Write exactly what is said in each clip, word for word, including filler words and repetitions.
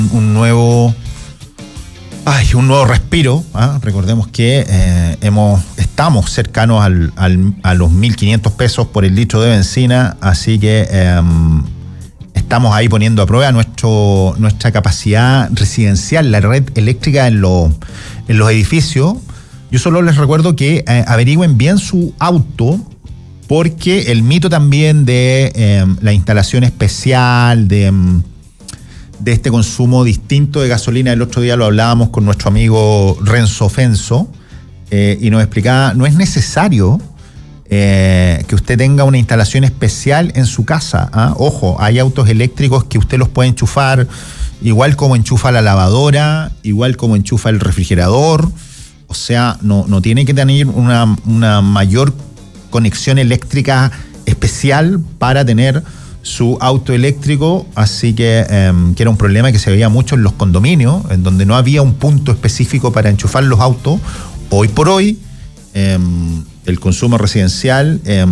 un nuevo ay, un nuevo respiro. ¿eh? Recordemos que eh, hemos estamos cercanos al, al, a los mil quinientos pesos por el litro de benzina, así que eh, estamos ahí poniendo a prueba nuestro, nuestra capacidad residencial, la red eléctrica en, lo, en los edificios. Yo solo les recuerdo que eh, averigüen bien su auto, porque el mito también de eh, la instalación especial, de, de este consumo distinto de gasolina, el otro día lo hablábamos con nuestro amigo Renzo Fenso, eh, y nos explicaba, no es necesario eh, que usted tenga una instalación especial en su casa. ¿ah? Ojo, hay autos eléctricos que usted los puede enchufar igual como enchufa la lavadora, igual como enchufa el refrigerador, o sea, no, no tiene que tener una, una mayor conexión eléctrica especial para tener su auto eléctrico, así que, eh, que era un problema que se veía mucho en los condominios, en donde no había un punto específico para enchufar los autos. Hoy por hoy, eh, el consumo residencial eh,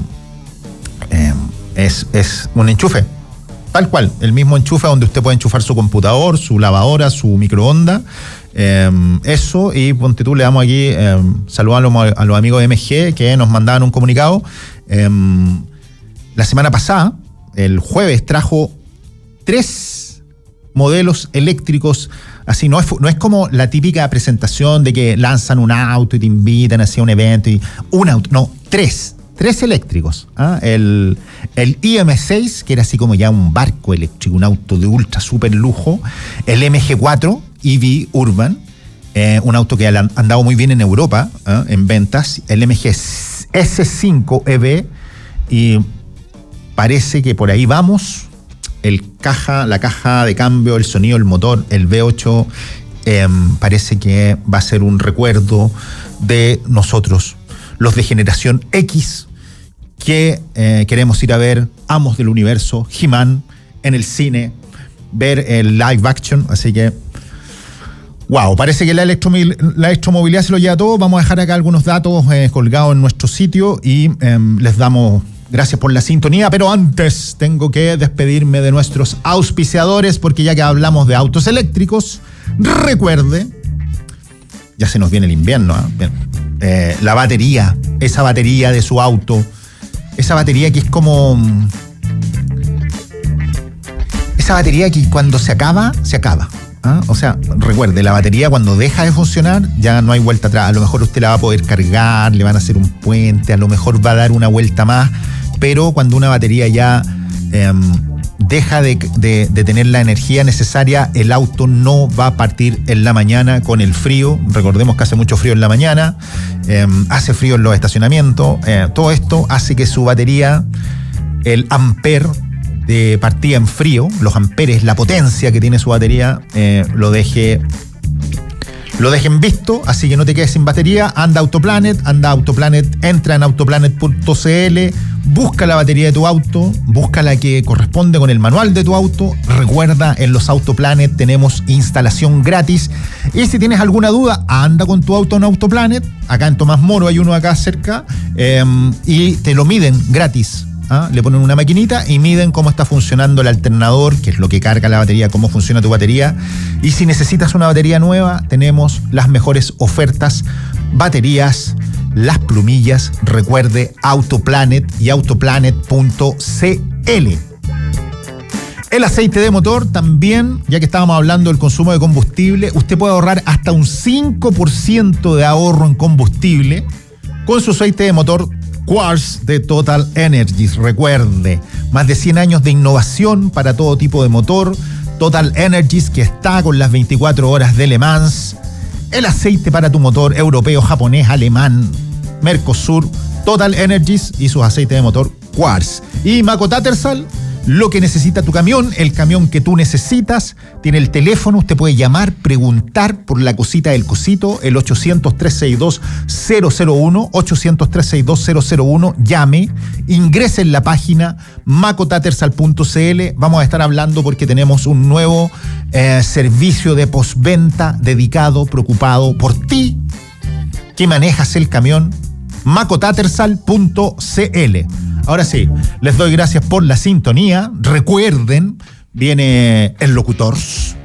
eh, es, es un enchufe, tal cual, el mismo enchufe donde usted puede enchufar su computador, su lavadora, su microondas. Eh, eso, y ponte tú, le damos aquí eh, saludos a los, a los amigos de M G que nos mandaban un comunicado. Eh, la semana pasada, el jueves, trajo tres modelos eléctricos. Así, no es, no es como la típica presentación de que lanzan un auto y te invitan hacia un evento y un auto, no, tres. Tres eléctricos. ¿ah? El, el I M seis, que era así como ya un barco eléctrico, un auto de ultra super lujo. El M G cuatro E V Urban, eh, un auto que ha andado muy bien en Europa ¿eh? en ventas. El M G S cinco E V, y parece que por ahí vamos. El caja, la caja de cambio, el sonido, el motor, el V ocho, eh, parece que va a ser un recuerdo de nosotros, los de generación X, que eh, queremos ir a ver Amos del Universo, He-Man, en el cine, ver el live action, así que wow, parece que la, electromovilidad, la electromovilidad se lo lleva todo. Vamos a dejar acá algunos datos eh, colgados en nuestro sitio y eh, les damos gracias por la sintonía, pero antes tengo que despedirme de nuestros auspiciadores, porque ya que hablamos de autos eléctricos, recuerde, ya se nos viene el invierno, ¿eh? Bien. Eh, la batería, esa batería de su auto, esa batería que es como, esa batería que cuando se acaba, se acaba. ¿ah? O sea, recuerde, la batería cuando deja de funcionar, ya no hay vuelta atrás. A lo mejor usted la va a poder cargar, le van a hacer un puente, a lo mejor va a dar una vuelta más, pero cuando una batería ya eh, deja de, de, de tener la energía necesaria, el auto no va a partir en la mañana con el frío. Recordemos que hace mucho frío en la mañana, eh, hace frío en los estacionamientos, eh, todo esto hace que su batería, el amper de partida en frío, los amperes, la potencia que tiene su batería, eh, lo deje lo dejen visto, así que no te quedes sin batería. Anda a Autoplanet, anda a Autoplanet, entra en autoplanet punto c l, busca la batería de tu auto, busca la que corresponde con el manual de tu auto. Recuerda, en los Autoplanet tenemos instalación gratis, y si tienes alguna duda, anda con tu auto en Autoplanet. Acá en Tomás Moro hay uno acá cerca, eh, y te lo miden gratis. ¿Ah? Le ponen una maquinita y miden cómo está funcionando el alternador, que es lo que carga la batería, cómo funciona tu batería. Y si necesitas una batería nueva, tenemos las mejores ofertas, baterías, las plumillas. Recuerde, Autoplanet y autoplanet punto c l. El aceite de motor también, ya que estábamos hablando del consumo de combustible, usted puede ahorrar hasta un cinco por ciento de ahorro en combustible con su aceite de motor Quartz de Total Energies. Recuerde, más de cien años de innovación para todo tipo de motor. Total Energies, que está con las veinticuatro horas de Le Mans. El aceite para tu motor europeo, japonés, alemán, Mercosur. Total Energies y sus aceites de motor Quartz. Y Maco Tattersall, lo que necesita tu camión, el camión que tú necesitas. Tiene el teléfono, usted puede llamar, preguntar por la cosita del cosito, el ochocientos, trescientos sesenta y dos, cero cero uno, ochocientos, trescientos sesenta y dos, cero cero uno, llame, ingrese en la página maco tattersall punto c l. Vamos a estar hablando porque tenemos un nuevo eh, servicio de postventa dedicado, preocupado por ti, que manejas el camión, maco tattersall punto c l. Ahora sí, les doy gracias por la sintonía. Recuerden, viene el locutor.